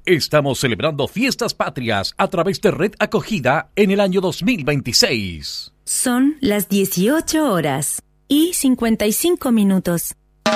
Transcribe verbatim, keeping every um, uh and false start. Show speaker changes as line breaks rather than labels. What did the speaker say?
Estamos celebrando fiestas patrias a través de Red Acogida en el año dos mil veintiséis.
Son las dieciocho horas y cincuenta y cinco minutos.